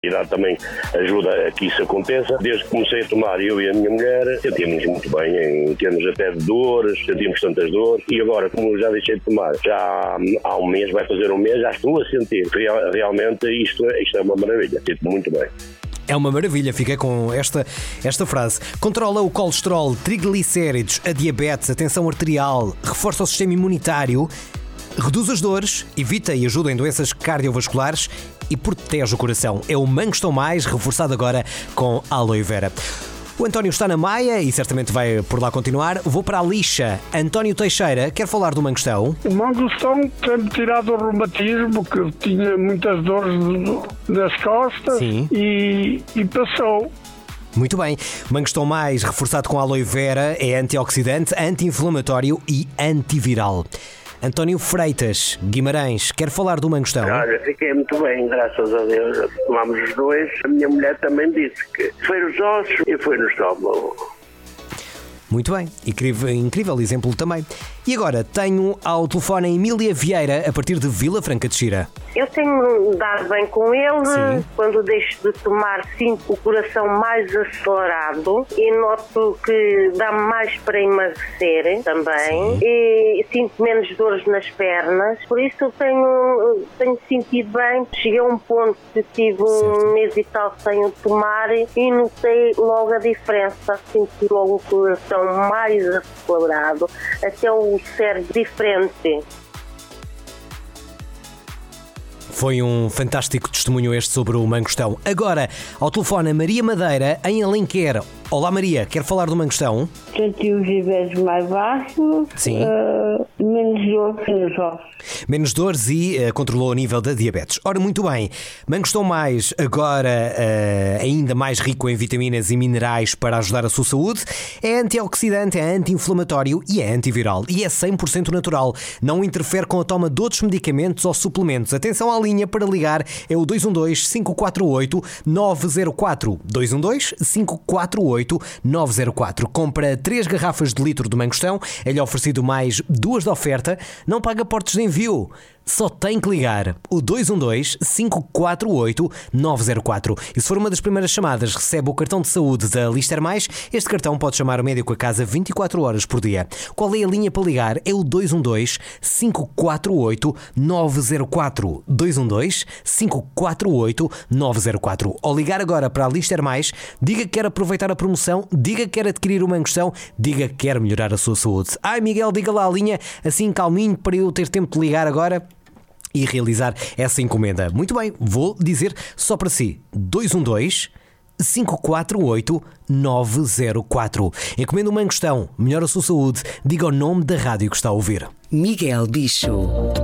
A idade também ajuda a que isso aconteça. Desde que comecei a tomar, eu e a minha mulher, sentimos muito bem, em termos até de dores, sentimos tantas dores. E agora, como já deixei de tomar, já há um mês, vai fazer um mês, já estou a sentir. Realmente isto é uma maravilha, sinto muito bem. É uma maravilha, fiquei com esta frase. Controla o colesterol, triglicéridos, a diabetes, a tensão arterial, reforça o sistema imunitário, reduz as dores, evita e ajuda em doenças cardiovasculares e protege o coração. É o Mangostão Mais, reforçado agora com aloe vera. O António está na Maia e certamente vai por lá continuar. Vou para a lixa. António Teixeira, quer falar do Mangostão? O Mangostão tem-me tirado o reumatismo, que eu tinha muitas dores nas costas. Sim. E passou. Muito bem. Mangostão Mais, reforçado com aloe vera, é antioxidante, anti-inflamatório e antiviral. António Freitas, Guimarães, quer falar do Mangostão? Olha, fiquei muito bem, graças a Deus. Tomámos os dois. A minha mulher também disse que foi nos ossos e foi no estômago. Muito bem, incrível exemplo também. E agora tenho ao telefone a Emília Vieira, a partir de Vila Franca de Xira. Eu tenho dado bem com ele. Sim. Quando deixo de tomar, sinto o coração mais acelerado e noto que dá mais para emagrecer também. Sim. E sinto menos dores nas pernas. Por isso eu tenho sentido bem. Cheguei a um ponto que tive um mês e tal sem o tomar e notei logo a diferença. Senti logo o coração mais acelerado, até o cérebro diferente. Foi um fantástico testemunho este sobre o Mangostão. Agora, ao telefone, a Maria Madeira, em Alenquer. Olá Maria, quer falar do Mangostão? Senti os níveis mais baixos, Sim. Menos dores nos ossos. Menos dores e controlou o nível da diabetes. Ora, muito bem, Mangostão Mais, agora ainda mais rico em vitaminas e minerais para ajudar a sua saúde. É antioxidante, é anti-inflamatório e é antiviral. E é 100% natural. Não interfere com a toma de outros medicamentos ou suplementos. Atenção à linha para ligar, é o 212-548-904. 212-548-904. Compra 3 garrafas de litro de Mangostão, é-lhe oferecido mais 2 de oferta, não paga portos de envio. Só tem que ligar o 212-548-904. E se for uma das primeiras chamadas, recebe o cartão de saúde da Lister Mais. Este cartão pode chamar o médico a casa 24 horas por dia. Qual é a linha para ligar? É o 212-548-904. 212-548-904. Ao ligar agora para a Lister Mais, diga que quer aproveitar a promoção, diga que quer adquirir o Mangostão, diga que quer melhorar a sua saúde. Ai Miguel, diga lá a linha, assim calminho, para eu ter tempo de ligar agora e realizar essa encomenda. Muito bem, vou dizer só para si: 212-548-904. Encomenda o Mangostão, melhora a sua saúde, diga o nome da rádio que está a ouvir. Miguel Bicho.